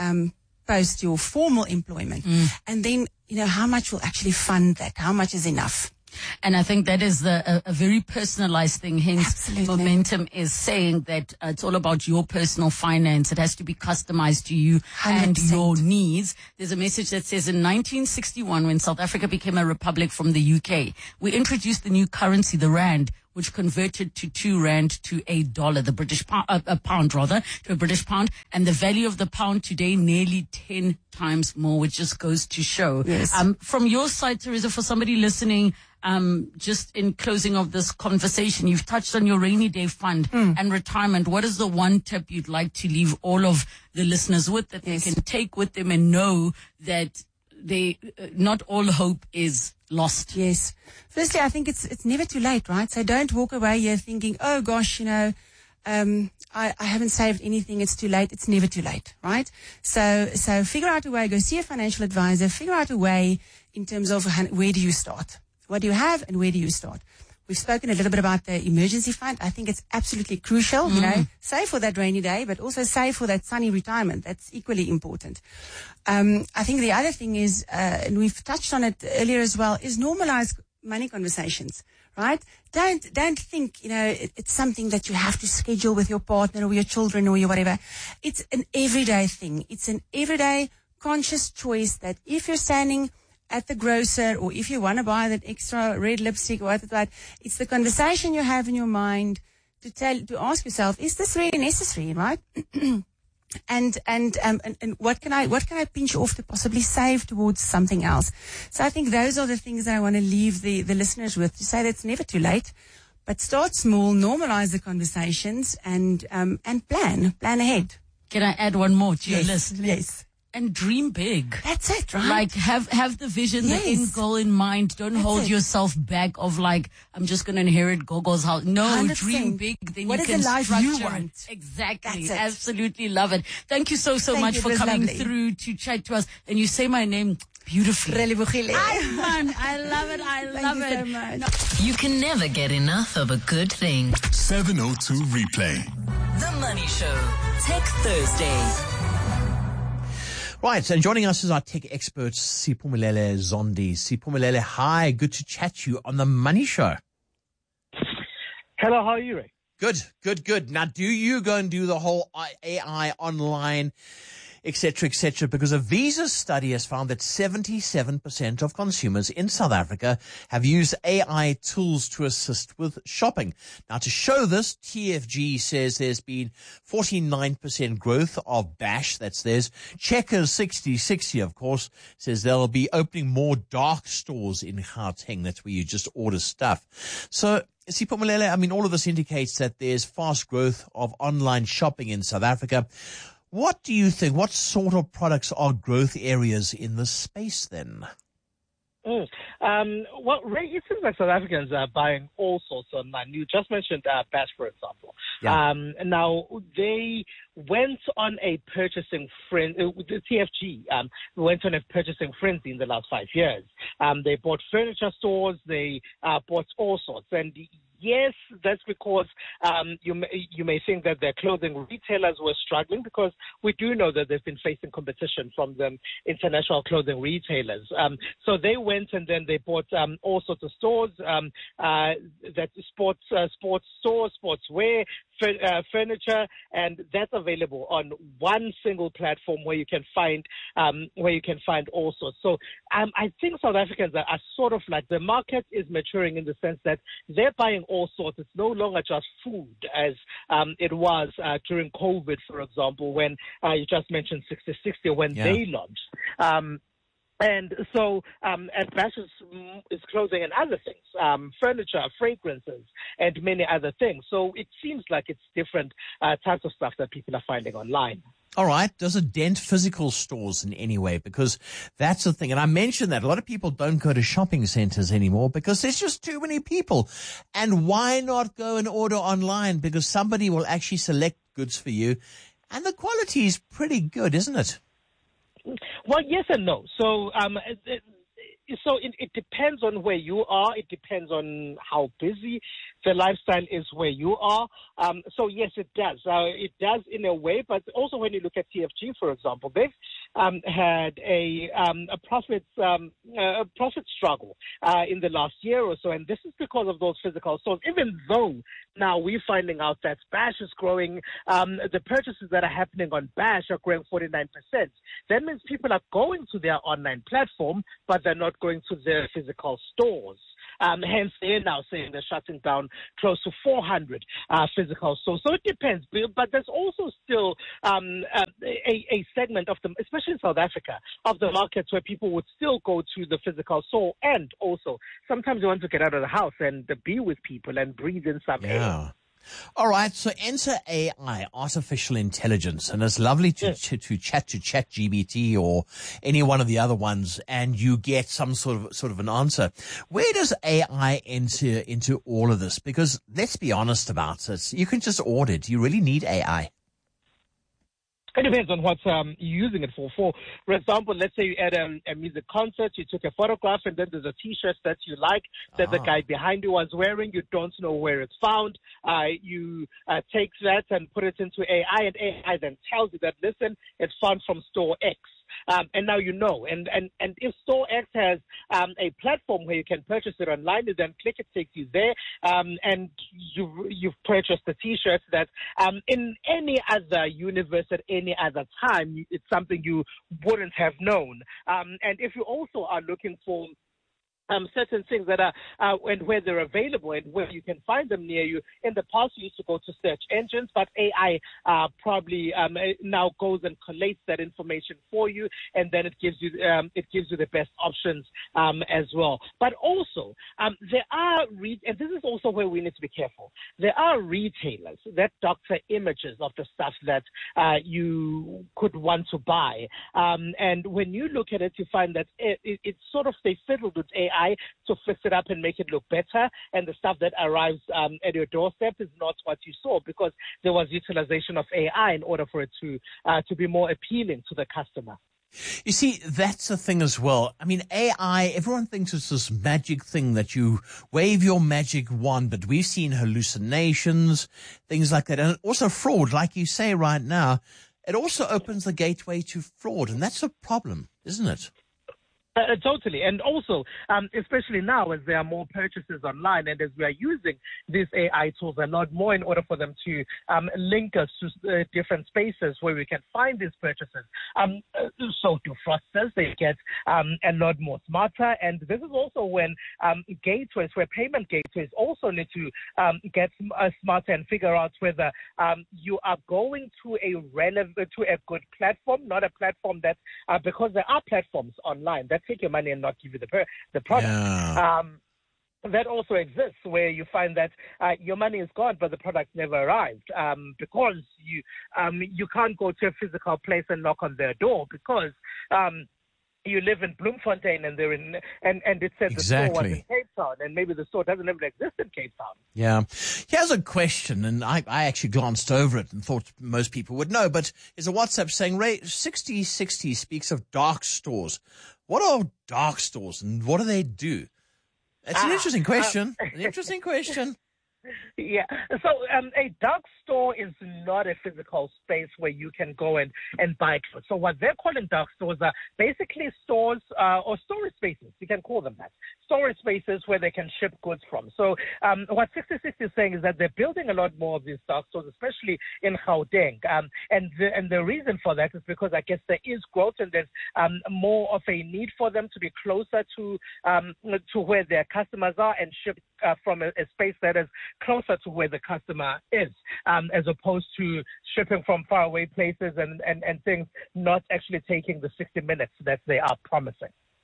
post your formal employment? And then, how much will actually fund that? How much is enough? And I think that is a very personalized thing. Hence, Momentum is saying that it's all about your personal finance. It has to be customized to you 100%. And your needs. There's a message that says in 1961, when South Africa became a republic from the UK, we introduced the new currency, the rand, which converted to R2 to $1, the British pound, pound rather, to a British pound. And the value of the pound today nearly 10 times more, which just goes to show. Yes. From your side, Teresa, for somebody listening, just in closing of this conversation, you've touched on your rainy day fund and retirement. What is the one tip you'd like to leave all of the listeners with that they can take with them and know that they not all hope is lost? Yes. Firstly, I think it's never too late, right? So don't walk away here thinking, oh gosh, I haven't saved anything. It's too late. It's never too late, right? So figure out a way. Go see a financial advisor. Figure out a way in terms of where do you start? What do you have and where do you start? We've spoken a little bit about the emergency fund. I think it's absolutely crucial, save for that rainy day, but also save for that sunny retirement. That's equally important. I think the other thing is, and we've touched on it earlier as well, is normalize money conversations, right? Don't think, it's something that you have to schedule with your partner or your children or your whatever. It's an everyday thing. It's an everyday conscious choice that if you're standing at the grocer, or if you want to buy that extra red lipstick or what, it's the conversation you have in your mind to ask yourself, is this really necessary, right? and what can I pinch off to possibly save towards something else? So I think those are the things that I want to leave the listeners with, to say that it's never too late, but start small, normalize the conversations, and plan ahead. Can I add one more to your list? Yes. And dream big. That's it, right? Like have the vision, the end goal in mind. Don't hold yourself back of like, I'm just going to inherit Gogo's house. No, 100%. Dream big. Then what you is can the life you want? Exactly. Absolutely love it. Thank you so much for coming through to chat to us. And you say my name beautifully. I love it. I love it. So much. You can never get enough of a good thing. 702 Replay. The Money Show. Tech Thursday. Right, and joining us is our tech expert, Siphumelele Zondi. Siphumelele, hi, good to chat to you on the Money Show. Hello, how are you, Ray? Good. Now, do you go and do the whole AI online, et cetera, because a Visa study has found that 77% of consumers in South Africa have used AI tools to assist with shopping. Now, to show this, TFG says there's been 49% growth of Bash, that's theirs. Checkers 6060, of course, says they'll be opening more dark stores in Gauteng. That's where you just order stuff. So, Siphumelele, I mean, all of this indicates that there's fast growth of online shopping in South Africa. What do you think? What sort of products are growth areas in this space then? Well, Ray, it seems like South Africans are buying all sorts online. You just mentioned Bash, for example. Yeah. Now, they went on a purchasing frenzy, the TFG went on a purchasing frenzy in the last 5 years. They bought furniture stores, they bought all sorts. And yes, that's because you may think that their clothing retailers were struggling, because we do know that they've been facing competition from the international clothing retailers. So they went and then they bought all sorts of stores, that sports stores, sportswear, furniture, and that's available on one single platform where you can find all sorts. So I think South Africans are sort of like, the market is maturing in the sense that they're buying all sorts. It's no longer just food as it was during COVID, for example, when you just mentioned 6060 when they launched. And so, and Bash is clothing and other things, furniture, fragrances, and many other things. So it seems like it's different types of stuff that people are finding online. All right. Does it dent physical stores in any way? Because that's the thing. And I mentioned that a lot of people don't go to shopping centers anymore because there's just too many people. And why not go and order online? Because somebody will actually select goods for you. And the quality is pretty good, isn't it? Well, yes and no. So, it depends on where you are. It depends on how busy the lifestyle is where you are. So yes, it does. It does in a way, but also when you look at TFG, for example, they've had a profit struggle in the last year or so, and this is because of those physical stores. Even though now we're finding out that Bash is growing, the purchases that are happening on Bash are growing 49%. That means people are going to their online platform, but they're not going to their physical stores. Hence, they're now saying they're shutting down close to 400 physical stores. So it depends. But there's also still a segment of them, especially in South Africa, of the markets where people would still go to the physical store. And also, sometimes you want to get out of the house and be with people and breathe in some air. All right, so enter AI, artificial intelligence, and it's lovely to chat to ChatGPT or any one of the other ones, and you get some sort of an answer. Where does AI enter into all of this? Because let's be honest about it, you can just order. Do you really need AI? It depends on what you're using it for. For example, let's say you at a music concert, you took a photograph, and then there's a T-shirt that you like that the guy behind you was wearing. You don't know where it's found. You take that and put it into AI, and AI then tells you that, listen, it's found from store X. And now you know. And if Store X has a platform where you can purchase it online, you then click it, takes you there, and you've purchased the T-shirts that in any other universe at any other time, it's something you wouldn't have known. And if you also are looking for certain things that are and where they're available and where you can find them near you. In the past, you used to go to search engines, but AI probably now goes and collates that information for you, and then it gives you the best options as well. But also, there are and this is also where we need to be careful. There are retailers that doctor images of the stuff that you could want to buy, and when you look at it, you find that it's sort of they fiddled with AI to fix it up and make it look better, and the stuff that arrives at your doorstep is not what you saw because there was utilization of AI in order for it to be more appealing to the customer. You see, that's the thing as well. I mean, AI, everyone thinks it's this magic thing that you wave your magic wand, but we've seen hallucinations, things like that, and also fraud, like you say right now. It also opens the gateway to fraud, and that's a problem, isn't it? Totally. And also, especially now as there are more purchases online and as we are using these AI tools a lot more in order for them to link us to different spaces where we can find these purchases. So do fraudsters, they get a lot more smarter. And this is also when gateways, where payment gateways also need to get smarter and figure out whether you are going to a good platform, not a platform that, because there are platforms online that take your money and not give you the product. Yeah. That also exists where you find that your money is gone, but the product never arrived because you can't go to a physical place and knock on their door because you live in Bloemfontein and they're in, and it said the store was in Cape Town, and maybe the store doesn't even exist in Cape Town. Yeah. Here's a question, and I actually glanced over it and thought most people would know, but there's a WhatsApp saying, Ray, 6060 speaks of dark stores. What are dark stores and what do they do? It's an interesting question. An interesting question. Yeah. So a dark store is not a physical space where you can go and buy clothes. So what they're calling dark stores are basically stores or storage spaces. You can call them that. Storage spaces where they can ship goods from. So what 6060 is saying is that they're building a lot more of these dark stores, especially in Gauteng. And the reason for that is because I guess there is growth and there's more of a need for them to be closer to where their customers are and ship from a space that is closer to where the customer is, as opposed to shipping from faraway places and things not actually taking the 60 minutes that they are promising.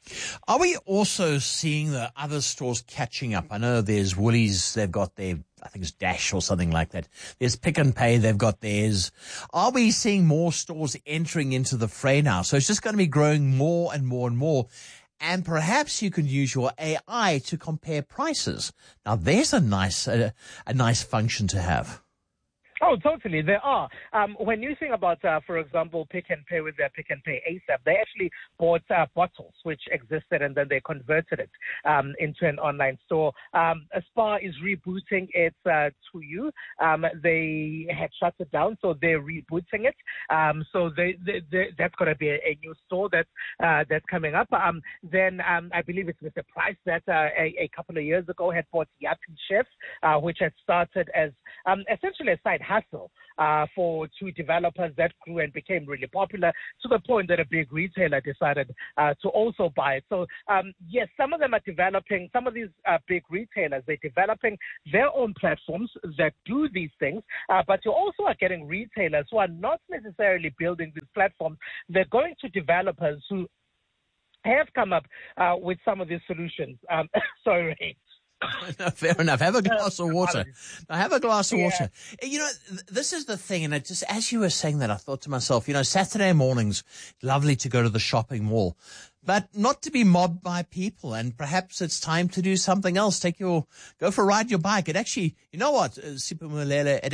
Are we also seeing the other stores catching up? I know there's Woolies, they've got their, I think it's Dash or something like that. There's Pick and Pay, they've got theirs. Are we seeing more stores entering into the fray now? So it's just going to be growing more and more and more. And perhaps you can use your AI to compare prices. Now there's a nice function to have. Oh, totally. There are. When you think about, for example, Pick and Pay with their Pick and Pay ASAP, they actually bought bottles which existed and then they converted it into an online store. Spar is rebooting it to you. They had shut it down, so they're rebooting it. So that's going to be a new store that's coming up. Then I believe it's Mr. Price that a couple of years ago had bought Yappy Chef, which had started as essentially a side hustle for two developers that grew and became really popular to the point that a big retailer decided to also buy it. So, yes, some of them are developing, some of these big retailers, they're developing their own platforms that do these things, but you also are getting retailers who are not necessarily building these platforms. They're going to developers who have come up with some of these solutions. Sorry. No, fair enough. Have a glass of water. Now, have a glass of water. You know, this is the thing, and it just, as you were saying that, I thought to myself, you know, Saturday mornings, lovely to go to the shopping mall, but not to be mobbed by people, and perhaps it's time to do something else. Go for a ride your bike. It actually, you know what, Sipho Malele, it